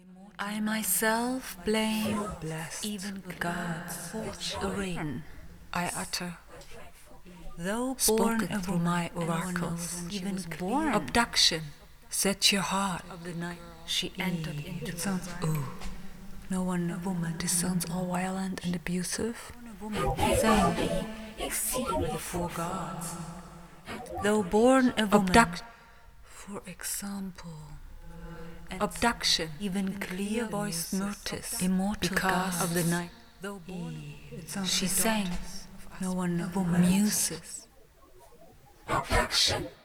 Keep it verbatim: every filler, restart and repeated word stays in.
I myself blame even gods force a rain I utter. Though born Spoken a through woman, my and one oracles, knows even born. Abduction, set your heart. of the night she entered into. It sounds, ooh, no one, a woman. This sounds all violent and abusive. Saying, exceeding before gods. Though born a woman, Abduct, for example, and abduction, even clear voice Myrtis, immortal because gods of the night. Though born, It sounds she like sang, daughters. No one, a woman, muses. abduction